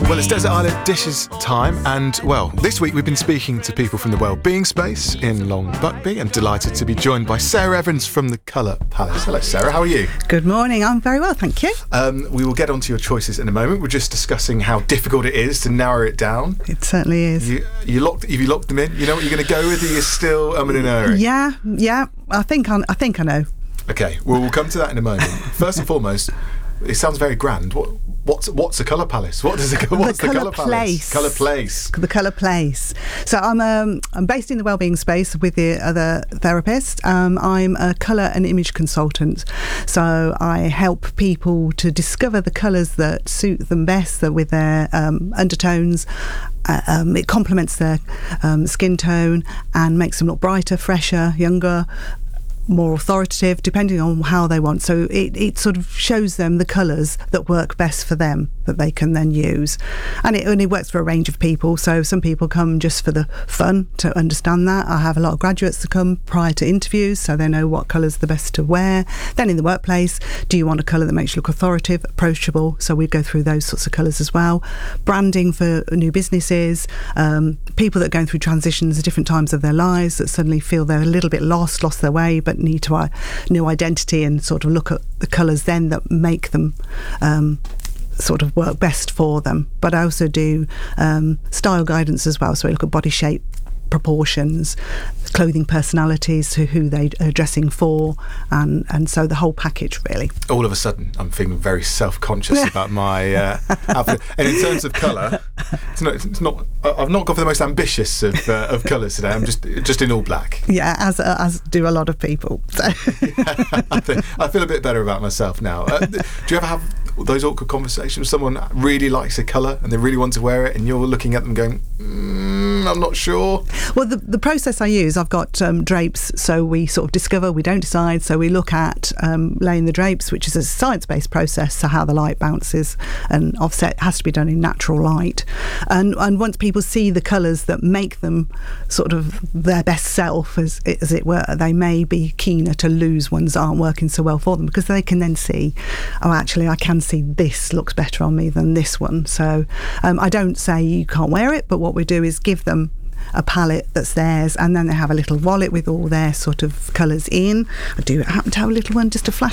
Well, it's Desert Island Dishes time, and, well, this week we've been speaking to people from the Wellbeing Space in Long Buckby, and delighted to be joined by Sarah Evans from the Colour Palace. Hello, Sarah, how are you? Good morning, I'm very well, thank you. We will get onto your choices in a moment. We're just discussing how difficult it is to narrow it down. It certainly is. Have you locked them in? You know what you're going to go with, or you're still umming and ahhing? Yeah, I think I know. Okay, well, we'll come to that in a moment. First and foremost, it sounds very grand. What's a Colour Palace? What's the Colour Palace? Colour Place. The Colour Place. So I'm based in the Wellbeing Space with the other therapist. I'm a colour and image consultant. So I help people to discover the colours that suit them best, that with their undertones. It complements their skin tone and makes them look brighter, fresher, younger, more authoritative, depending on how they want. So it sort of shows them the colours that work best for them, that they can then use. And it only works for a range of people. So some people come just for the fun, to understand that. I have a lot of graduates that come prior to interviews, so they know what colours are the best to wear. Then in the workplace, do you want a colour that makes you look authoritative, approachable? So we go through those sorts of colours as well. Branding for new businesses, people that are going through transitions at different times of their lives, that suddenly feel they're a little bit lost their way, but need to new identity, and sort of look at the colours then that make them sort of work best for them. But I also do style guidance as well, so I look at body shape, proportions, clothing personalities, to who they are dressing for, and so the whole package, really. All of a sudden I'm feeling very self-conscious about my outfit. And in terms of colour, it's not I've not gone for the most ambitious of colours today. I'm just in all black. Yeah, as do a lot of people, so. I feel a bit better about myself now. Do you ever have those awkward conversations? Someone really likes a colour and they really want to wear it, and you're looking at them going, I'm not sure. Well, the process I use, I've got drapes, so we sort of discover, we don't decide, so we look at laying the drapes, which is a science-based process, so how the light bounces and offset has to be done in natural light. And once people see the colours that make them sort of their best self, as it were, they may be keener to lose ones that aren't working so well for them, because they can then see, oh, actually, I can see this looks better on me than this one. So I don't say you can't wear it, but what we do is give them a palette that's theirs, and then they have a little wallet with all their sort of colours in. I do happen to have a little one just to flash